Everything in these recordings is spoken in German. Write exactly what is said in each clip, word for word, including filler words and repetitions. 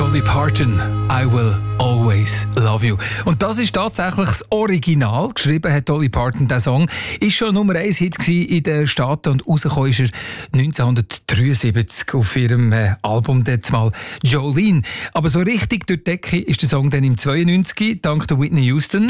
Dolly Parton, I Will Always Love You. Und das ist tatsächlich das Original. Geschrieben hat Dolly Parton den Song. Ist schon Nummer eins Hit in den Staaten und rausgekommen ist er neunzehnhundertdreiundsiebzig auf ihrem äh, Album jetzt mal Jolene. Aber so richtig durch die Decke ist der Song dann im zweiundneunzig dank der Whitney Houston.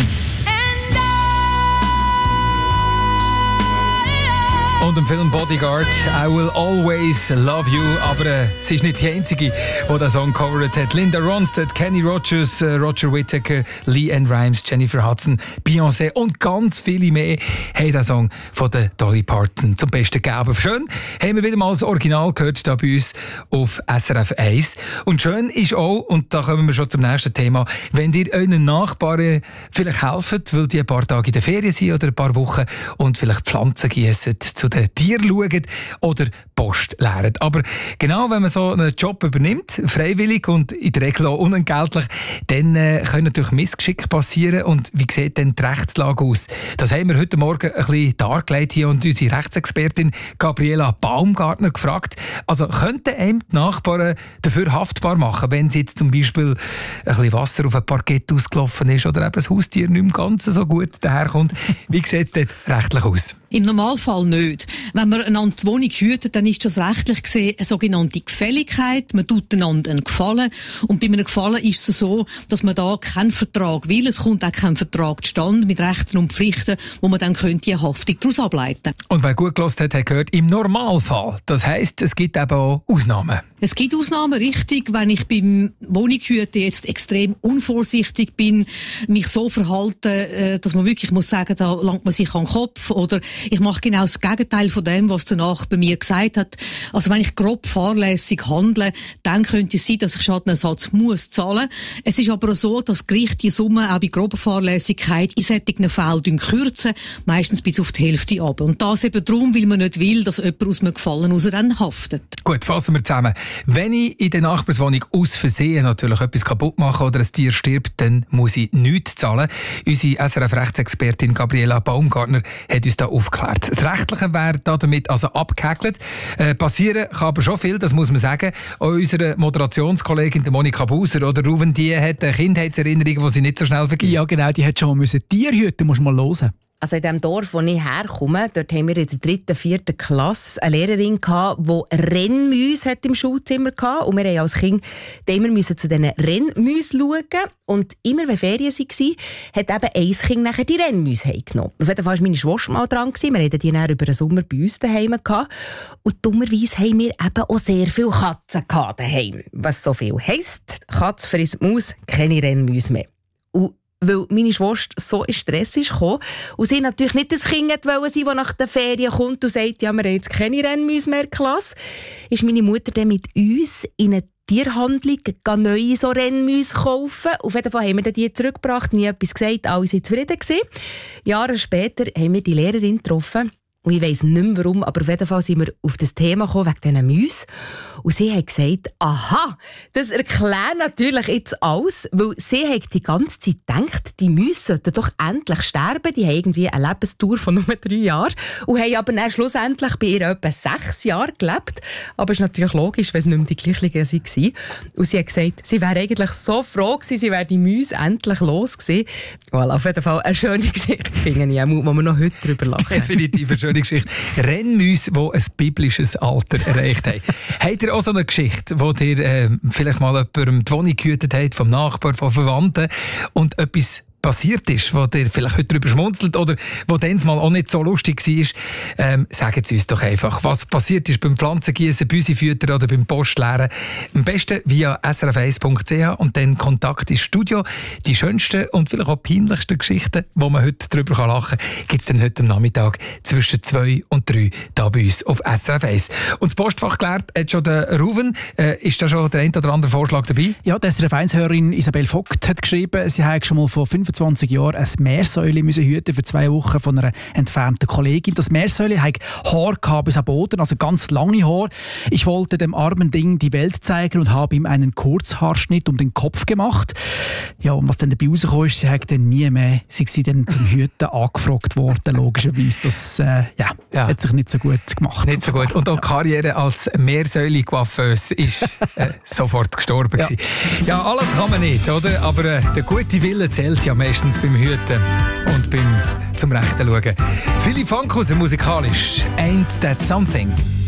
Und im Film Bodyguard, I Will Always Love You. Aber äh, sie ist nicht die einzige, die den Song gecovert hat. Linda Ronstadt, Kenny Rogers, äh, Roger Whittaker, Lee Ann Rimes, Jennifer Hudson, Beyoncé und ganz viele mehr haben den Song von der Dolly Parton zum Besten gegeben. Schön haben wir wieder mal das Original gehört hier bei uns auf S R F eins. Und schön ist auch, und da kommen wir schon zum nächsten Thema, wenn ihr euren Nachbarn vielleicht helft, weil die ein paar Tage in der Ferien sind oder ein paar Wochen und vielleicht Pflanzen gießen, zu den Tieren schauen oder Post leeren. Aber genau, wenn man so einen Job übernimmt, freiwillig und in der Regel auch unentgeltlich, dann äh, können natürlich Missgeschicke passieren. Und wie sieht denn die Rechtslage aus? Das haben wir heute Morgen ein bisschen dargelegt hier und unsere Rechtsexpertin Gabriela Baumgartner gefragt. Also könnten einem die Nachbarn dafür haftbar machen, wenn sie jetzt zum Beispiel ein bisschen Wasser auf ein Parkett ausgelaufen ist oder eben das Haustier nicht im Ganzen so gut daherkommt? Wie sieht es dort rechtlich aus? Im Normalfall nicht. Wenn man einander die Wohnung hütet, dann ist das rechtlich gesehen eine sogenannte Gefälligkeit. Man tut einander einen Gefallen. Und bei einem Gefallen ist es so, dass man da keinen Vertrag will. Es kommt auch kein Vertrag zustande mit Rechten und Pflichten, wo man dann könnte eine Haftung daraus ableiten. Und wer gut gehört hat, hat gehört, im Normalfall. Das heisst, es gibt eben auch Ausnahmen. Es gibt Ausnahmen, richtig. Wenn ich beim Wohnungshüten jetzt extrem unvorsichtig bin, mich so verhalte, dass man wirklich muss sagen, da langt man sich an den Kopf, oder ich mache genau das Gegenteil von dem, was der Nachbar bei mir gesagt hat. Also wenn ich grob fahrlässig handle, dann könnte es sein, dass ich Schadenersatz muss zahlen. Es ist aber auch so, dass Gerichte die Summe auch bei grober Fahrlässigkeit in solchen Fällen kürzen, meistens bis auf die Hälfte ab. Und das eben darum, weil man nicht will, dass jemand aus einem Gefallen raus dann haftet. Gut, fassen wir zusammen. Wenn ich in der Nachbarswohnung aus Versehen natürlich etwas kaputt mache oder ein Tier stirbt, dann muss ich nichts zahlen. Unsere S R F-Rechtsexpertin Gabriela Baumgartner hat uns da aufgeklärt. Das Rechtliche wäre damit also abgehäkelt. Äh, passieren kann aber schon viel, das muss man sagen. Auch unsere Moderationskollegin Monika Buser oder Ruven, die hat eine Kindheitserinnerung, die sie nicht so schnell vergisst. Ja genau, die hat schon mal Tier hüten, muss man mal hören. Also in dem Dorf, wo ich herkomme, dort haben wir in der dritten, vierten Klasse eine Lehrerin gehabt, die Rennmäuse im Schulzimmer hatte. Und wir mussten als Kind immer müssen zu diesen Rennmäusen schauen. Und immer, wenn Ferien waren, hat eben ein Kind nachher die Rennmäuse heimgenommen. Auf jeden Fall war meine Schwester mal dran. Wir hatten die dann über den Sommer bei uns daheim gehabt. Und dummerweise haben wir eben auch sehr viele Katzen daheim. Was so viel heisst, Katze frisst Maus, keine Rennmäuse mehr. Und weil meine Schwester so in Stress kam und sie natürlich nicht das Kind wollte sein, das nach den Ferien kommt und sagt, ja, wir haben jetzt keine Rennmäuse mehr in der Klasse, ist meine Mutter dann mit uns in eine Tierhandlung neue so Rennmäuse kaufen. Auf jeden Fall haben wir die zurückgebracht, nie etwas gesagt, alle waren zufrieden gewesen. Jahre später haben wir die Lehrerin getroffen. Und ich weiss nicht mehr warum, aber auf jeden Fall sind wir auf das Thema gekommen, wegen diesen Mäusen. Und sie hat gesagt, aha, das erklärt natürlich jetzt alles, weil sie hat die ganze Zeit gedacht, die Mäuse sollten doch endlich sterben. Die haben irgendwie eine Lebensdauer von nur drei Jahren und haben aber dann schlussendlich bei ihr etwa sechs Jahre gelebt. Aber es ist natürlich logisch, wenn es nicht mehr die gleichen waren. Und sie hat gesagt, sie wäre eigentlich so froh gewesen, sie wäre die Mäuse endlich los gewesen. Voilà, auf jeden Fall eine schöne Geschichte, finde ich, wo wir noch heute drüber lachen. Definitiv eine schöne Geschichte. Rennmäuse, die ein biblisches Alter erreicht haben. Habt ihr auch so eine Geschichte, wo ihr äh, vielleicht mal jemandem die Wohnung gehütet habt, vom Nachbarn, von Verwandten und etwas passiert ist, wo ihr vielleicht heute darüber schmunzelt oder wo dann mal auch nicht so lustig war, ähm, sagen Sie uns doch einfach, was passiert ist beim Pflanzengießen, Büsifüttern oder beim Postleeren. Am besten via s r f eins punkt c h und dann Kontakt ins Studio. Die schönsten und vielleicht auch peinlichsten Geschichten, wo man heute darüber lachen kann, gibt es dann heute am Nachmittag zwischen zwei und drei hier bei uns auf S R F eins. Und das Postfach klärt hat schon der Ruven. Äh, ist da schon der ein oder andere Vorschlag dabei? Ja, die S R F eins-Hörerin Isabel Vogt hat geschrieben, sie hat schon mal vor fünfundzwanzig fünfundzwanzig Jahren ein Meersäule müssen hüten für zwei Wochen von einer entfernten Kollegin. Das Meersäule hatte Haar bis am Boden, also ganz lange Haare. Ich wollte dem armen Ding die Welt zeigen und habe ihm einen Kurzhaarschnitt um den Kopf gemacht. Ja, und was dann dabei rausgekommen ist, sie hat dann nie mehr, sie sei dann zum Hüten angefragt worden, logischerweise. Das äh, ja, ja. hat sich nicht so gut gemacht. Nicht so gut. Und auch die Karriere als Meersäule-Coiffeuse ist äh, sofort gestorben. Ja. ja, alles kann man nicht, oder? Aber äh, der gute Wille zählt ja meistens beim Hüten und beim zum Rechten schauen. Philipp Fankhauser musikalisch. Ain't That Something?